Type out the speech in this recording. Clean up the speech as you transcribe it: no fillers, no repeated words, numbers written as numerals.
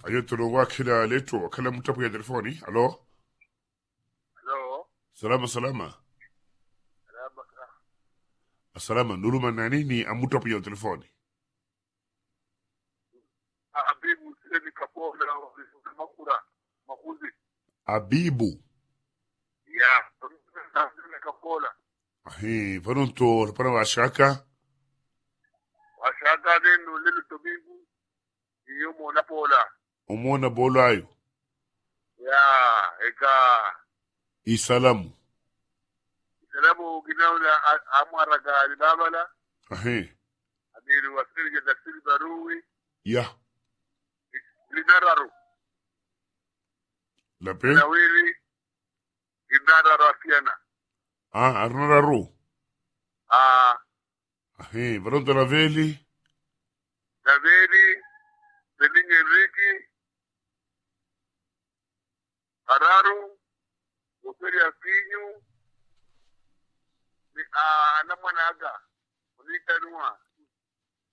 ayotolo wakila leto kala mutapu ya telefoni. Alo? Hello. Salama. Salama, nuruma nani ni amutapu ya telefoni. Abibu seni kapola makura makuzi. Abibu. Ya, seni kapola. Fanunto pana washaka. Washaka neno lele tobibu. Iyo mona pola. Umona bolo ayo. Ya, eka. Isalamu. Salamu ginaula amwaraga alibabala. Amiru wasiri jadasiri barui. Ya. Linararu. Lape? Nawiri. Inararu afiana. Arnararu. Fanunto laveli. Laveli. Beninge Enrique. Araru. Uperi Afinyu. Anamwanaga. Unitanua.